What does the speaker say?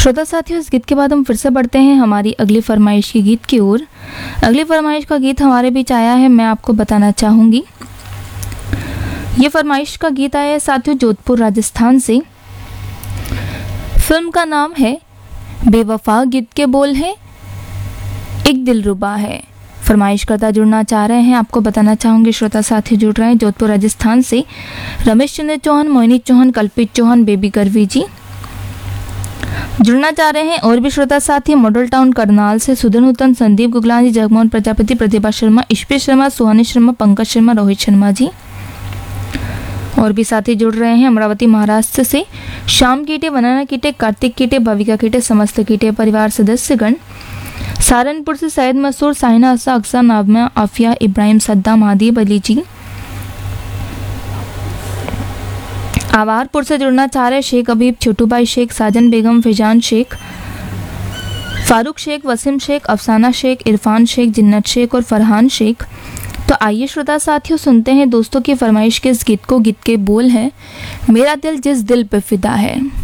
श्रोता साथियों, इस गीत के बाद हम फिर से बढ़ते हैं हमारी अगली फरमाइश के गीत की ओर। अगली फरमाइश का गीत हमारे बीच आया है, मैं आपको बताना चाहूँगी। ये फरमाइश का गीत आया है साथियों जोधपुर राजस्थान से। फिल्म का नाम है बेवफा, गीत के बोल है एक दिलरुबा है। फरमाइश करता जुड़ना चाह रहे हैं, आपको बताना चाहूँगी श्रोता साथी जुड़ रहे हैं जोधपुर राजस्थान से रमेश चंद्र चौहान, मोहिनी चौहान, कल्पित चौहान, बेबी करवी जी जुड़ना चाह रहे हैं। और भी श्रोता साथी मॉडल टाउन करनाल से सुधन नूतन, संदीप गुगलानी, जगमोहन प्रजापति, प्रतिभा शर्मा, ईश्वर शर्मा, सुहानी शर्मा, पंकज शर्मा, रोहित शर्मा जी। और भी साथी जुड़ रहे हैं अमरावती महाराष्ट्र से श्याम कीटे, वनाना कीटे, कार्तिक कीटे, भविका कीटे, समस्त कीटे परिवार सदस्यगण। सहारनपुर से सैयद मसूर, साइना असा, अक्सा, नाबमा, आफिया, इब्राहिम, सद्दाम, आदिब अली जी। आवारपुर से जुड़ना चाह रहे शेख अबीब, छोटू भाई शेख, साजन बेगम, फैजान शेख, फारूक शेख, वसीम शेख, अफसाना शेख, इरफान शेख, जिन्नत शेख और फरहान शेख। तो आइए श्रोता साथियों सुनते हैं दोस्तों की फरमाइश के इस गीत को। गीत के बोल है मेरा दिल जिस दिल पे फिदा है।